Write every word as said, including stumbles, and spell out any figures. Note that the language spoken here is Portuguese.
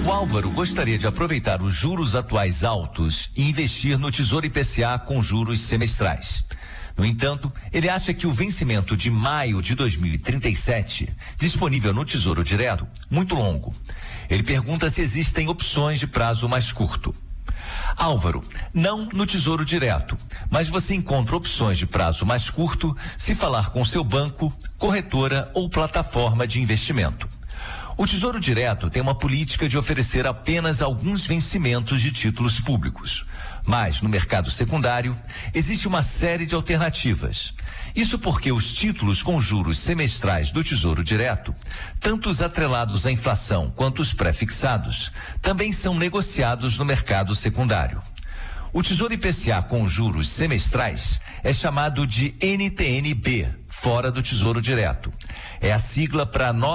O Álvaro gostaria de aproveitar os juros atuais altos e investir no Tesouro I P C A com juros semestrais. No entanto, ele acha que o vencimento de maio de dois mil e trinta e sete, disponível no Tesouro Direto, muito longo. Ele pergunta se existem opções de prazo mais curto. Álvaro, não no Tesouro Direto, mas você encontra opções de prazo mais curto se falar com seu banco, corretora ou plataforma de investimento. O Tesouro Direto tem uma política de oferecer apenas alguns vencimentos de títulos públicos. Mas, no mercado secundário, existe uma série de alternativas. Isso porque os títulos com juros semestrais do Tesouro Direto, tanto os atrelados à inflação quanto os pré-fixados, também são negociados no mercado secundário. O Tesouro I P C A com juros semestrais é chamado de N T N B, fora do Tesouro Direto. É a sigla para